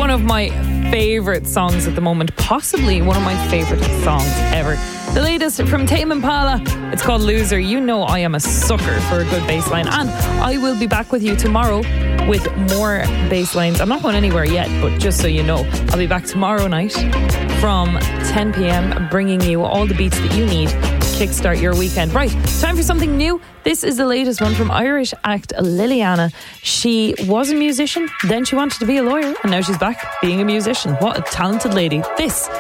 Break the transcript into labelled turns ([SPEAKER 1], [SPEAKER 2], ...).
[SPEAKER 1] one of my favourite songs at the moment, possibly one of my favourite songs ever. The latest from Tame Impala, it's called Loser. You know I am a sucker for a good bass line, and I will be back with you tomorrow with more bass lines. I'm not going anywhere yet, but just so you know, I'll be back tomorrow night from 10 p.m, bringing you all the beats that you need to kickstart your weekend. Right, time for something new. This is the latest one from Irish act Liliana. She was a musician, then she wanted to be a lawyer, and now she's back being a musician. What a talented lady. This